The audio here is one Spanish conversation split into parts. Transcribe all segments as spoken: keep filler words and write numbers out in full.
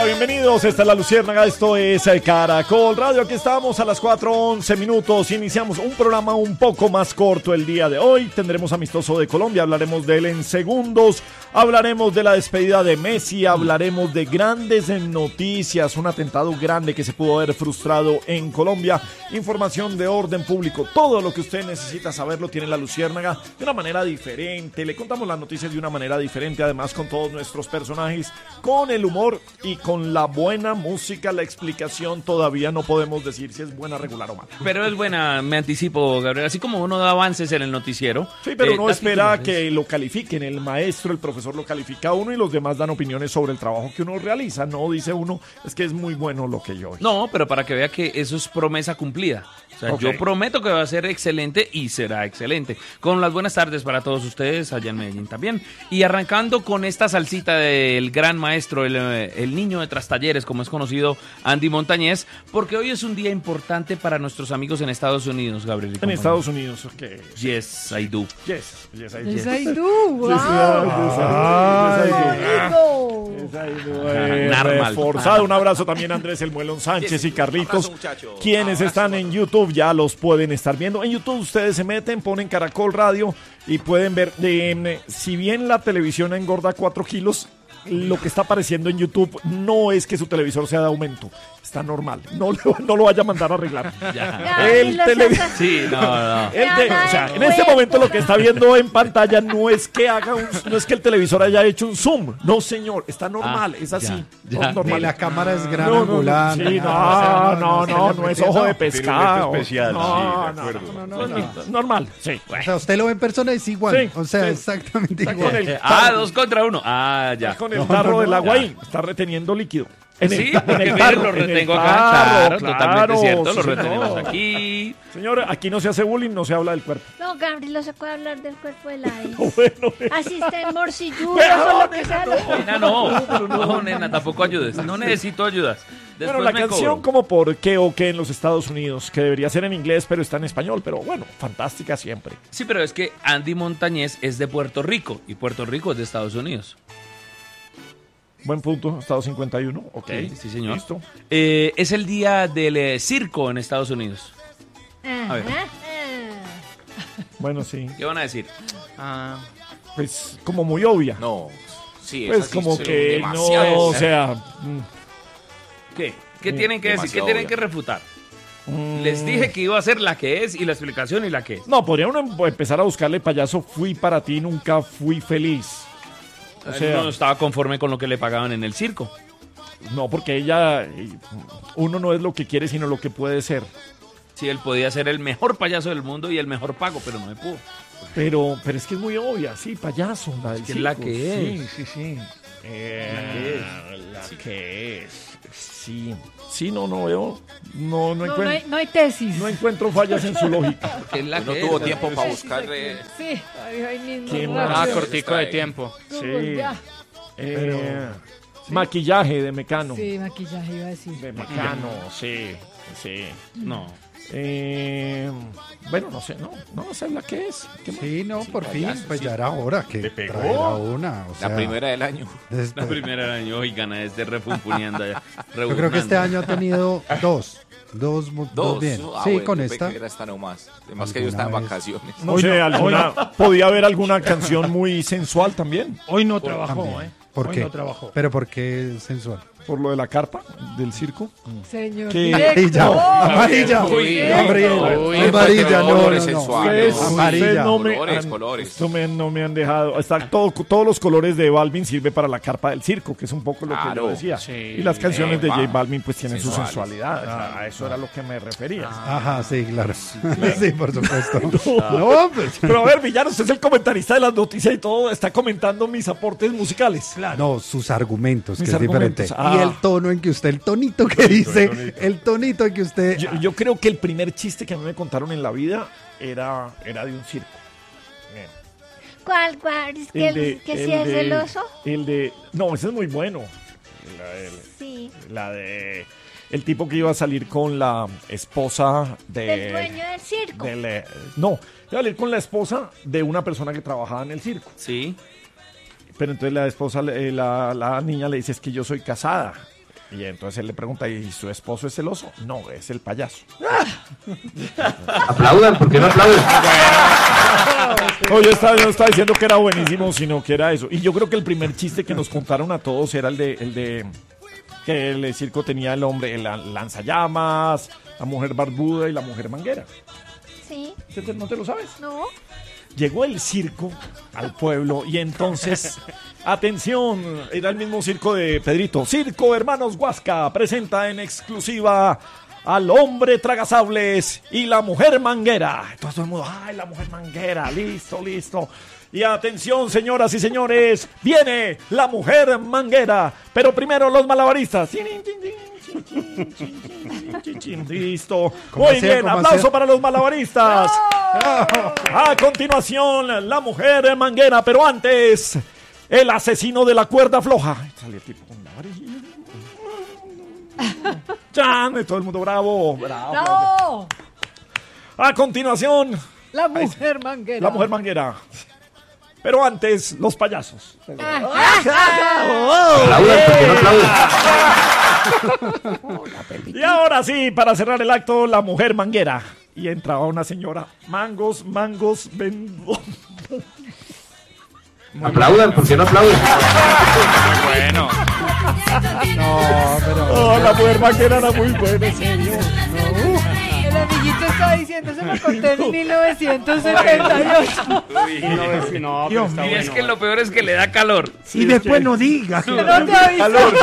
bienvenidos. Esta es La Luciérnaga, esto es Caracol Radio. Aquí estamos a las cuatro once minutos. Iniciamos un programa un poco más corto el día de hoy. Tendremos Amistoso de Colombia, hablaremos de él en segundos. Hablaremos de la despedida de Messi, hablaremos de grandes noticias, un atentado grande que se pudo haber frustrado en Colombia. Información de orden público, todo lo que usted necesita saber lo tiene La Luciérnaga de una manera diferente. Le contamos las noticias de una manera diferente, además con todos nuestros personajes, con el humor y con la buena música. La explicación todavía no podemos decir si es buena, regular o mala. Pero es buena, me anticipo, Gabriel. Así como uno da avances en el noticiero. Sí, pero eh, uno espera que lo califiquen. El maestro, el profesor lo califica a uno y los demás dan opiniones sobre el trabajo que uno realiza. No dice uno, es que es muy bueno lo que yo hice. No, pero para que vea que eso es promesa cumplida. O sea, okay. Yo prometo que va a ser excelente y será excelente. Con las buenas tardes para todos ustedes allá en Medellín también. Y arrancando con esta salsita del gran maestro, el, el niño de Trastalleres, como es conocido, Andy Montañez, porque hoy es un día importante para nuestros amigos en Estados Unidos, Gabriel. En Estados Unidos, ok. Yes, I do. Yes, yes, I do. Yes, I do. Wow. Yes, I do. Reforzado. Un abrazo también a Andrés El Muelón Sánchez y Carlitos, quienes están en YouTube. Ya los pueden estar viendo. En YouTube ustedes se meten, ponen Caracol Radio y pueden ver, eh, si bien la televisión engorda cuatro kilos, lo que está apareciendo en YouTube no es que su televisor sea de aumento, está normal. No, no lo vaya a mandar a arreglar. Ya. El televisor. Sí, no, no. El te... O sea, en este momento lo que está viendo en pantalla no es que haga un, no es que el televisor haya hecho un zoom. No, señor, está normal, ah, es así. Ya, ya. Normal. Ni la cámara es gran no, angular. No, no, sí, no, no, no, no es ojo de pescado. Especial, no, sí, no, no, no, no, no. Normal, sí. O sea, usted lo ve en persona y es igual. Sí, o sea, sí. exactamente está igual. El, ah, dos contra uno. Ah, ya. Con el tarro no, no, del agua ahí, está reteniendo líquido. En sí, el, porque en tarro, lo retengo acá, claro, claro, totalmente cierto, sí, lo retenemos no. aquí. Señor, aquí no se hace bullying, no se habla del cuerpo. No, Gabriel, no se puede hablar del cuerpo de la ex. No, bueno, así está morcilludo, o lo que sea. Nena, no, no, no, nena, tampoco ayudes, no necesito ayudas. Después bueno, la canción cobro. Como por qué o qué en los Estados Unidos, que debería ser en inglés, pero está en español, pero bueno, fantástica siempre. Sí, pero es que Andy Montañez es de Puerto Rico, y Puerto Rico es de Estados Unidos. Buen punto, Estado cincuenta y uno, ok. Sí, sí señor. Listo. Eh, es el día del eh, circo en Estados Unidos. A ver. Bueno, sí. ¿Qué van a decir? Ah, pues como muy obvia. No, sí, pues sí, como sí, que no, o sea... ¿Qué? ¿Qué tienen que decir? ¿Qué tienen que refutar? Mm. Les dije que iba a ser la que es y la explicación y la que es. No, podría uno empezar a buscarle payaso, fui para ti, nunca fui feliz. O sea, no estaba conforme con lo que le pagaban en el circo. No, porque ella, uno no es lo que quiere, sino lo que puede ser. Sí, él podía ser el mejor payaso del mundo y el mejor pago, pero no me pudo. Pero, pero es que es muy obvia, sí, payaso. La del es que circo. la que es. Sí, sí, sí. Eh, la que es. La sí. que es. Sí. Sí, no, no veo. No, no, no, encuentro. No hay, no hay tesis. No encuentro fallas en su lógica. Es la no que tuvo es, tiempo la para que buscar. Sí, sí, ahí, ahí mismo. Ah, cortico de tiempo. Sí. Ya. Eh, Pero, ¿sí? Maquillaje de Mecano. Sí, maquillaje iba a decir. De Mecano, sí, sí. No. Eh, bueno, no sé, no, no sé la que es. ¿Qué sí, no, sí, por payaso, fin, pues sí. ya era hora que ¿Te pegó? trajera una. O sea, la primera del año. La primera del año, oigan, a este refunfuneando allá. Yo creo que este año ha tenido dos. Dos, dos, dos bien. Ah, sí, bueno, con yo esta. Que era esta nomás. Además que yo estaba en vez. vacaciones. No Hoy sé, no, alguna, podía haber alguna canción muy sensual también. Hoy no trabajó, También. ¿eh? ¿Por Hoy qué? no trabajó. ¿Pero por qué sensual? Por lo de la carpa del circo. Señor. ¿Qué? Amarilla, Oh, amarilla. Uy, Gabriel, uy, amarilla, no, no, colores no. sensuales. Ustedes- Ustedes Amarilla. no me Colores, han, colores. esto me- no me han dejado. Está todo, todos los colores de Balvin sirve para la carpa del circo, que es un poco lo que Claro, yo decía. sí. Y las canciones de Epa. J Balvin pues tienen su Sensuales. sensualidad. A eso era lo que me refería. Ajá, sí, claro. Sí, por supuesto. No, pues. Pero a ver, Villano, usted es el comentarista de las noticias y todo, está comentando mis aportes musicales. No, sus argumentos, Mis que es argumentos, diferente. ah. Y el tono en que usted, el tonito que dice, el tonito en que usted... Yo, yo creo que el primer chiste que a mí me contaron en la vida era, era de un circo. Bien. ¿Cuál, cuál? ¿Es que, El de- el, que el si es de- el oso? El de... No, ese es muy bueno. La, del- Sí. la de... El tipo que iba a salir con la esposa de... Del dueño del circo. del, eh, no, iba a salir con la esposa de una persona que trabajaba en el circo. Sí. Pero entonces la esposa, eh, la, la niña le dice, es que yo soy casada. Y entonces él le pregunta, ¿y su esposo es celoso? No, es el payaso. Aplaudan, ¿por qué no aplauden? Oye, yo estaba, yo estaba diciendo que era buenísimo, sino que era eso. Y yo creo que el primer chiste que nos contaron a todos era el de, el de que el circo tenía el hombre, el lanzallamas, la mujer barbuda y la mujer manguera. Sí. ¿No te lo sabes? No. Llegó el circo al pueblo y entonces, atención, era el mismo circo de Pedrito. Circo Hermanos Huasca presenta en exclusiva al hombre tragasables y la mujer manguera. Entonces todo el mundo, ay, la mujer manguera, listo, listo. Y atención, señoras y señores, viene la mujer manguera. Pero primero los malabaristas. Listo. Muy bien, aplauso para los malabaristas. A continuación, la mujer manguera, pero antes, el asesino de la cuerda floja. Sale el tipo con la varilla. ¡Chan! Todo el mundo bravo. Bravo. ¡No! A continuación, La mujer manguera. la mujer manguera. Pero antes, los payasos. Aplaudan, ¿por qué no aplauden? Y ahora sí, para cerrar el acto, la mujer manguera. Y entraba una señora. Mangos, mangos, vendo. Aplaudan, ¿por qué no aplauden? Muy bueno. No, pero... Oh, la mujer manguera era muy buena, en serio. El amiguito estaba diciendo, se me conté en mil novecientos setenta y ocho. Uy, no, no, pero está Y es bueno. que lo peor es que le da calor. Y después no digas. Yo no te aviso.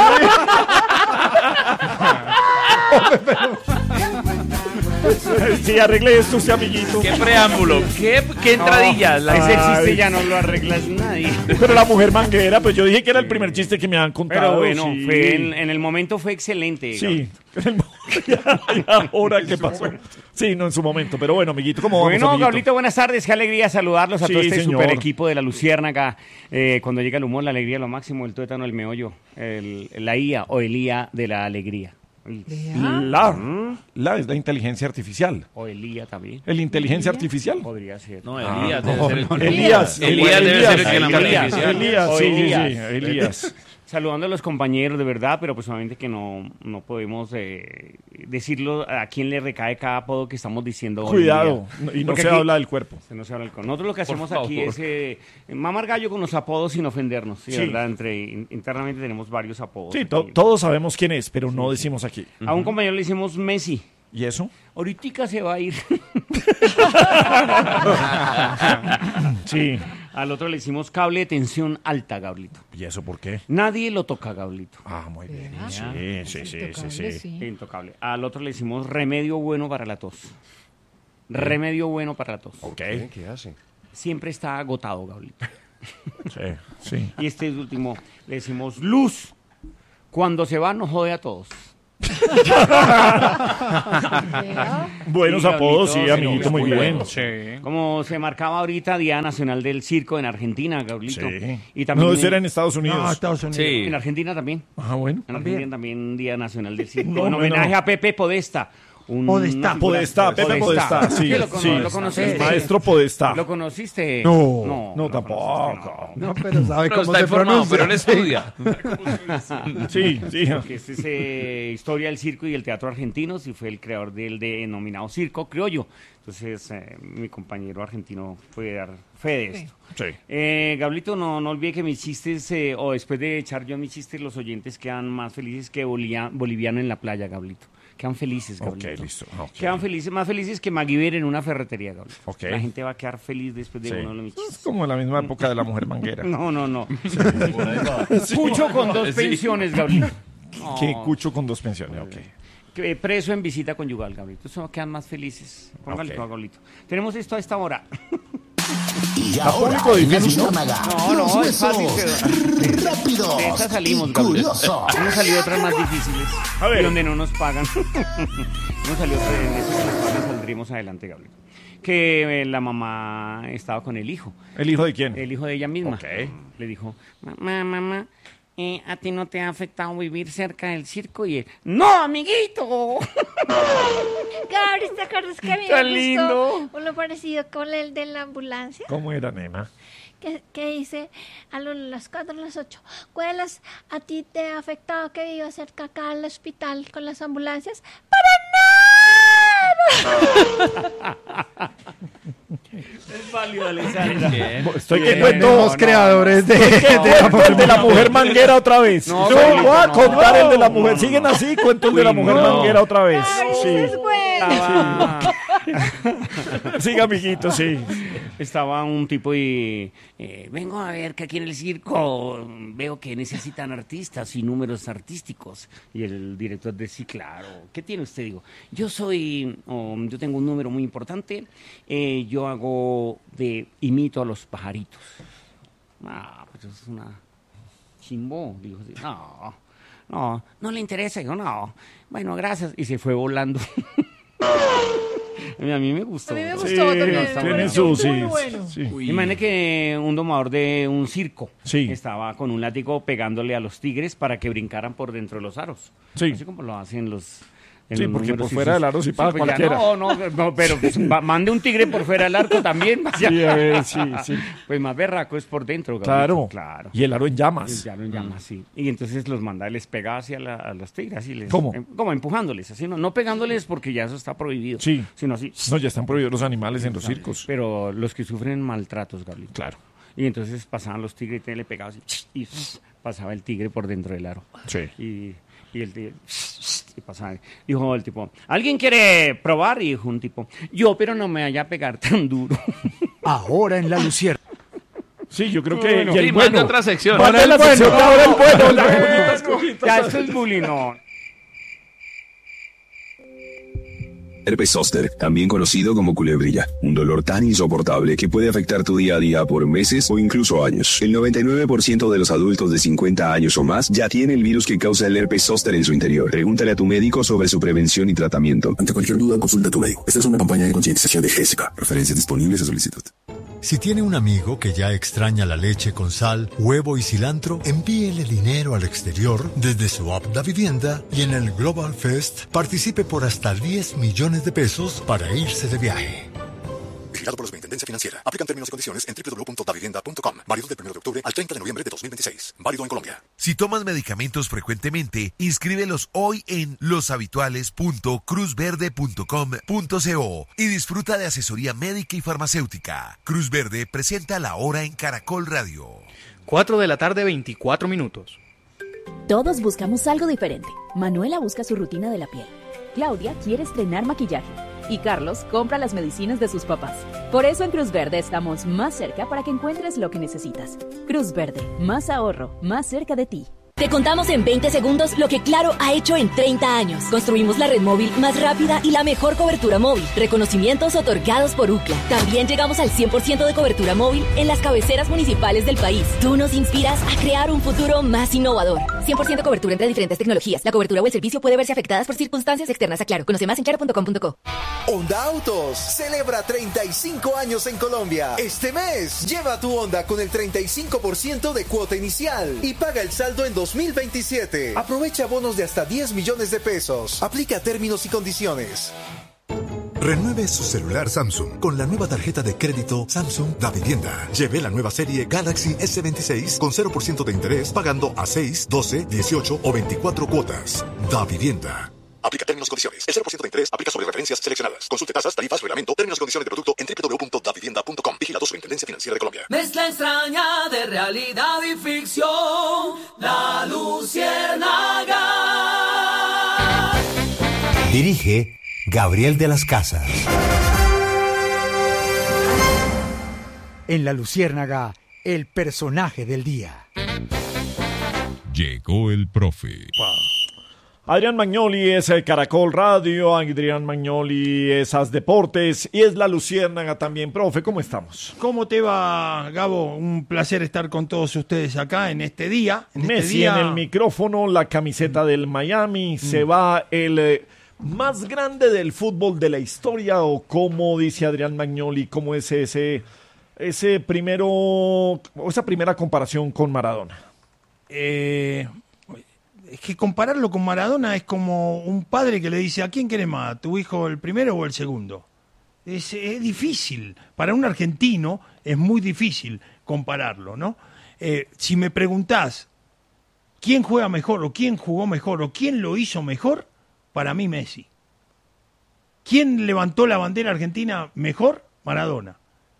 Sí, arreglé esto, sí, amiguito. Qué preámbulo, qué, qué entradilla. La- Ese Ay. chiste ya no lo arreglas nadie. Pero la mujer manguera, pues yo dije que era el primer chiste que me han contado. Pero bueno, sí. fue en, en el momento fue excelente. Sí. ¿Y ahora qué pasó? Sí, no en su momento. Pero bueno, amiguito, ¿cómo vamos, Bueno, amiguito? Gablito, buenas tardes. Qué alegría saludarlos a Sí, todo este señor. super equipo de la Luciérnaga. Eh, cuando llega el humor, la alegría, lo máximo, el tuétano, el meollo, el, la I A o el I A de la alegría. El- La, la es la inteligencia artificial. o el I A también. ¿El inteligencia artificial? Podría ser. No, Elías debe ser el Elías. Elías debe ser el que la Elías, artificial. Elías, O sí, sí, Elías. sí, Elías. Saludando a los compañeros, de verdad, pero pues obviamente que no, no podemos eh, decirlo a quién le recae cada apodo que estamos diciendo hoy Cuidado, día. y no Porque se aquí- habla del cuerpo. Se nos habla el con. Nosotros lo que hacemos aquí favor. es eh, mamar gallo con los apodos sin ofendernos, ¿sí? Sí. ¿Verdad? Entre, in- internamente tenemos varios apodos. Sí, aquí. to- todos sabemos quién es, pero no decimos aquí. A un compañero le hicimos Messi. ¿Y eso? Ahorita se va a ir. Sí. Al otro le hicimos cable de tensión alta, Gablito. ¿Y eso por qué? Nadie lo toca, Gablito. Ah, muy bien. Ah, Sí, sí, sí, sí, Intocable, sí. sí. Intocable. Al otro le hicimos remedio bueno para la tos. Remedio bueno para la tos. Ok. ¿Qué hace? Siempre está agotado, Gablito. Sí, sí. Y este último le decimos luz. Cuando se va nos jode a todos. Vea. Buenos Sí, apodos, sí, Gablito, amiguito, muy muy bien. bueno. Sí. Como se marcaba ahorita Día Nacional del Circo en Argentina, Gablito. Sí. Y también No, en, eso era en Estados No, Unidos. Estados Unidos. Sí. en Argentina también. Ah, bueno. En Argentina también Día Nacional del Circo. No, en bueno. homenaje a Pepe Podesta. Un, Podestá. una figura- Podestá, Pepe Podestá, sí, ¿Qué, lo, cono- sí. lo conociste? Maestro Podestá. ¿Lo conociste? No, no, lo tampoco. conociste, No, pero sabe Pero cómo está se informado, pronuncia. pero él estudia. Sí, sí. no. Que este es eh, Historia del Circo y el Teatro Argentinos y fue el creador del denominado Circo Criollo. Entonces, eh, mi compañero argentino puede dar fe de esto. Sí. Eh, Gablito, no, no olvide que mis chistes, eh, o después de echar yo mis chistes, los oyentes quedan más felices que bolia- boliviano en la playa, Gablito. Quedan felices, Ok, Gablito. listo. Ok. Quedan felices, más felices que MacGyver en una ferretería, Gablito. Ok. La gente va a quedar feliz después de Sí. uno de mis Es chistes. como en la misma época de la mujer manguera. No, no, no. Cucho con dos Sí. pensiones, Gablito. Que No, cucho con dos pensiones, ok. que preso en visita conyugal, Gablito. Eso quedan más felices. Póngale Ok. todo, Gablito. Tenemos esto a esta hora. Y Está ahora, público en la difícil, ¿no? Luciérnaga, No, no, los es fácil, huesos pero- rápidos De esta salimos, y Gablito. curiosos. Hemos salido otras más difíciles. A ver. Y donde no nos pagan. Hemos salido otras en eso con las cuales saldremos adelante, Gablito. Que eh, la mamá estaba con el hijo. ¿El hijo de quién? El hijo de ella misma. Ok. Le dijo, mamá, mamá, eh, ¿a ti no te ha afectado vivir cerca del circo? Y él, ¡no, amiguito! Gabri, ¿te acuerdas que a mí Tan me lindo. gustó uno parecido con el de la ambulancia? ¿Cómo era, nena? que, que dice a lo- las cuatro, a las ocho. Cuelas, ¿a ti te ha afectado que viva cerca acá al hospital con las ambulancias? Es válido, Alessandra. Estoy que Bien. cuento. Los no, creadores de, ¿Qué de la cuento el de la mujer manguera otra vez? No, Yo Felipe, voy a no, contar no, el de la no, mujer. no, Siguen no. así, cuento el de la Uy, mujer no. manguera otra vez. Ay, Sí. ese es bueno. Estaba, Siga, amiguito, sí. estaba un tipo y eh, vengo a ver que aquí en el circo veo que necesitan artistas y números artísticos. Y el director dice, sí, claro, ¿qué tiene usted? Digo, yo soy, oh, yo tengo un número muy importante, eh, yo hago de, imito a los pajaritos. Ah, pues es una chimbo. Digo, sí, no, no, no le interesa. Digo, no, bueno, gracias. Y se fue volando. A mí me gustó. A mí me Sí, gustó también. no, me está Tiene pareció su, sí, muy bueno. sí. Imagínate que un domador de un circo Sí. estaba con un látigo pegándole a los tigres para que brincaran por dentro de los aros. Sí. Así como lo hacen los... en Sí, los porque números por y fuera sus- del aro sí pasa pues ya cualquiera. No, no, no, pero pues, va- mande un tigre por fuera del arco también. vaya. Sí, eh, sí, sí. Pues más berraco es por dentro. Claro. Gabriel, Claro. Y el aro en llamas. Ya lo llaman así. Y entonces los manda, les pega hacia la- a los tigres. Así les, ¿Cómo? em- como empujándoles, así, no, no pegándoles porque ya eso está prohibido. Sí. Sino así. No, ya están prohibidos los animales en los circos. Pero los que sufren maltratos, Gabriel. Claro. Y entonces pasaban los tigres y le pegaban así, y pasaba el tigre por dentro del aro. Sí. Y, y el tigre y pasaba. Dijo el tipo, ¿alguien quiere probar? Y dijo un tipo, yo, pero no me vaya a pegar tan duro. Ahora en La Lucierna. Sí, yo creo que. Bueno. y el Sí, mande bueno. otra sección. Mande Ahora la el sección bueno. que ahora el bueno. las bonitas cositas. Ya, esto es bullying, no. Herpes zóster, también conocido como culebrilla, un dolor tan insoportable que puede afectar tu día a día por meses o incluso años. El noventa y nueve por ciento de los adultos de cincuenta años o más ya tiene el virus que causa el herpes zóster en su interior. Pregúntale a tu médico sobre su prevención y tratamiento. Ante cualquier duda, consulta a tu médico. Esta es una campaña de concientización de Jessica. Referencias disponibles a solicitud. Si tiene un amigo que ya extraña la leche con sal, huevo y cilantro, envíele dinero al exterior desde su app Da Vivienda y en el Global Fest participe por hasta diez millones de pesos para irse de viaje. Vigilado por la Superintendencia Financiera. Aplican términos y condiciones en doble u doble u doble u punto davivienda punto com. Válido del primero de octubre al treinta de noviembre de dos mil veintiséis. Válido en Colombia. Si tomas medicamentos frecuentemente, inscríbelos hoy en loshabituales punto cruz verde punto com punto co y disfruta de asesoría médica y farmacéutica. Cruz Verde presenta La Hora en Caracol Radio. cuatro de la tarde, veinticuatro minutos. Todos buscamos algo diferente. Manuela busca su rutina de la piel. Claudia quiere estrenar maquillaje. Y Carlos compra las medicinas de sus papás. Por eso en Cruz Verde estamos más cerca para que encuentres lo que necesitas. Cruz Verde, más ahorro, más cerca de ti. Te contamos en veinte segundos lo que Claro ha hecho en treinta años. Construimos la red móvil más rápida y la mejor cobertura móvil. Reconocimientos otorgados por U C L A. También llegamos al cien por ciento de cobertura móvil en las cabeceras municipales del país. Tú nos inspiras a crear un futuro más innovador. cien por ciento cobertura entre diferentes tecnologías. La cobertura o el servicio puede verse afectadas por circunstancias externas a Claro. Conoce más en claro punto com punto co. Honda Autos celebra treinta y cinco años en Colombia. Este mes, lleva tu Honda con el treinta y cinco por ciento de cuota inicial y paga el saldo en dos mil veintisiete. Aprovecha bonos de hasta diez millones de pesos. Aplica términos y condiciones. Renueve su celular Samsung con la nueva tarjeta de crédito Samsung Da Vivienda. Lleve la nueva serie Galaxy S veintiséis con cero por ciento de interés pagando a seis, doce, dieciocho o veinticuatro cuotas. Da Vivienda. Aplica términos y condiciones. El cero por ciento de interés aplica sobre referencias seleccionadas. Consulte tasas, tarifas, reglamento, términos y condiciones de producto en doble u doble u doble u punto davivienda punto com. Vigilado Superintendencia Financiera de Colombia. Mezcla extraña de realidad y ficción. La Luciérnaga. Dirige Gabriel de las Casas. En La Luciérnaga, el personaje del día. Llegó el profe. Adrián Magnoli es el Caracol Radio, Adrián Magnoli es As Deportes y es La Luciérnaga también. Profe, ¿cómo estamos? ¿Cómo te va, Gabo? Un placer estar con todos ustedes acá en este día. En Messi este día... en el micrófono, la camiseta del Miami, mm. se va el eh, más grande del fútbol de la historia, o como dice Adrián Magnoli, cómo es ese, ese primero, esa primera comparación con Maradona. Eh... Es que compararlo con Maradona es como un padre que le dice, ¿a quién querés más? ¿Tu hijo el primero o el segundo? Es, es difícil. Para un argentino es muy difícil compararlo, ¿no? Eh, si me preguntás quién juega mejor o quién jugó mejor o quién lo hizo mejor, para mí Messi. ¿Quién levantó la bandera argentina mejor? Maradona.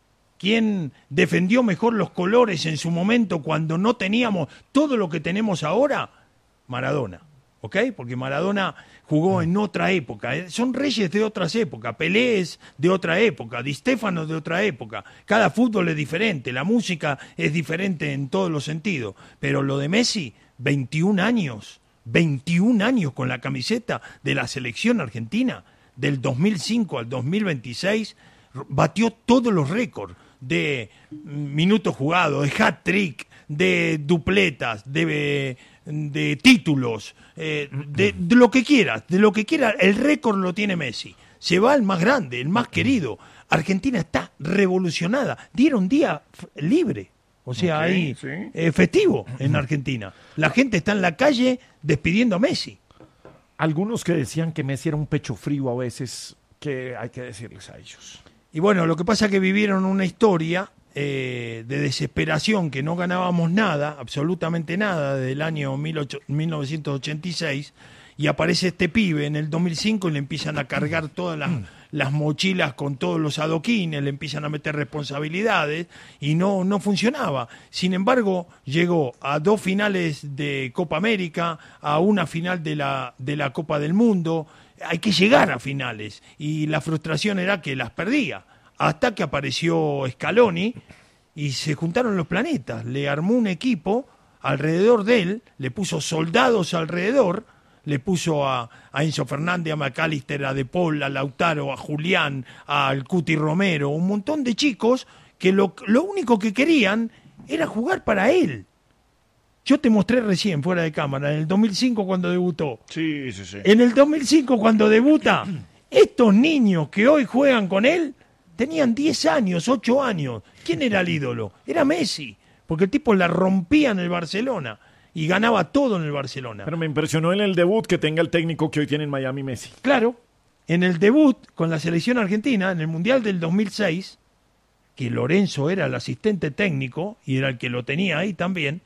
¿Quién defendió mejor los colores en su momento cuando no teníamos todo lo que tenemos ahora? Maradona. ¿Ok? Porque Maradona jugó en otra época. ¿eh? Son reyes de otras épocas. Pelé es de otra época. Di Stéfano de otra época. Cada fútbol es diferente. La música es diferente en todos los sentidos. Pero lo de Messi, veintiún años. veintiún años con la camiseta de la selección argentina. Del dos mil cinco al dos mil veintiséis. Batió todos los récords de minutos jugados, de hat-trick, de dupletas, de, de títulos, eh, de, de lo que quieras, de lo que quieras. El récord lo tiene Messi. Se va el más grande, el más querido. Argentina está revolucionada. Dieron día libre, o sea, Okay, ahí sí. eh, festivo en Argentina. La gente está en la calle despidiendo a Messi. Algunos que decían que Messi era un pecho frío a veces, que hay que decirles a ellos. Y bueno, lo que pasa es que vivieron una historia eh, de desesperación, que no ganábamos nada, absolutamente nada, desde el año mil novecientos ochenta y seis, y aparece este pibe en el dos mil cinco y le empiezan a cargar todas las, las mochilas con todos los adoquines, le empiezan a meter responsabilidades, y no, no funcionaba. Sin embargo, llegó a dos finales de Copa América, a una final de la, de la Copa del Mundo. Hay que llegar a finales, y la frustración era que las perdía, hasta que apareció Scaloni y se juntaron los planetas, le armó un equipo alrededor de él, le puso soldados alrededor, le puso a, a Enzo Fernández, a McAllister, a De Paul, a Lautaro, a Julián, al Cuti Romero, un montón de chicos que lo, lo único que querían era jugar para él. Yo te mostré recién, fuera de cámara, en el dos mil cinco cuando debutó. Sí, sí, sí. En el dos mil cinco cuando debuta, estos niños que hoy juegan con él tenían diez años, ocho años. ¿Quién era el ídolo? Era Messi, porque el tipo la rompía en el Barcelona y ganaba todo en el Barcelona. Pero me impresionó en el debut que tenga el técnico que hoy tiene en Miami, Messi. Claro, en el debut con la selección argentina, en el Mundial del dos mil seis, que Lorenzo era el asistente técnico y era el que lo tenía ahí también,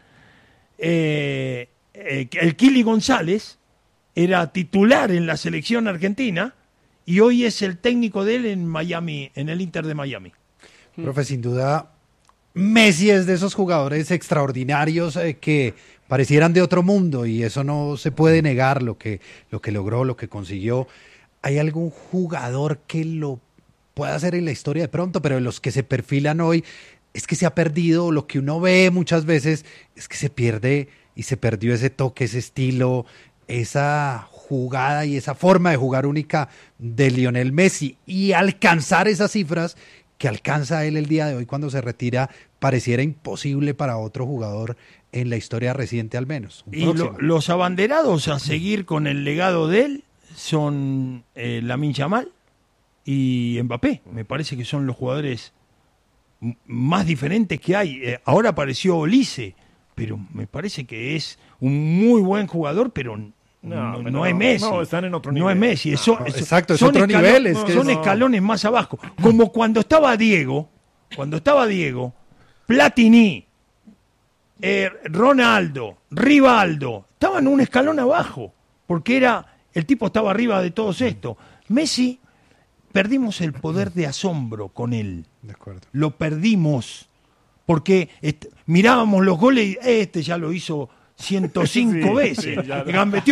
Eh, eh, el Kili González era titular en la selección argentina y hoy es el técnico de él en Miami, en el Inter de Miami. Profe, sin duda, Messi es de esos jugadores extraordinarios eh, que parecieran de otro mundo, y eso no se puede negar, lo que, lo que logró, lo que consiguió. ¿Hay algún jugador que lo pueda hacer en la historia de pronto, pero de los que se perfilan hoy? Es que se ha perdido, lo que uno ve muchas veces es que se pierde y se perdió ese toque, ese estilo, esa jugada y esa forma de jugar única de Lionel Messi, y alcanzar esas cifras que alcanza él el día de hoy cuando se retira pareciera imposible para otro jugador en la historia reciente al menos. Y lo, los abanderados a seguir con el legado de él son eh, Lamine Yamal y Mbappé. Me parece que son los jugadores más diferentes que hay. Eh, ahora apareció Olise, pero me parece que es un muy buen jugador, pero no, no, no, no es Messi. No, están en otro nivel. No es Messi. Eso, no, eso, exacto, es son otro escalo- nivel. Es que son es- escalones más abajo. Como cuando estaba Diego, cuando estaba Diego, Platini, eh, Ronaldo, Rivaldo, estaban un escalón abajo, porque era el tipo estaba arriba de todos estos. Messi, perdimos el poder de asombro con él. De acuerdo. Lo perdimos, porque est- mirábamos los goles y este ya lo hizo ciento cinco Sí, veces. sí, ya lo- Gambeteó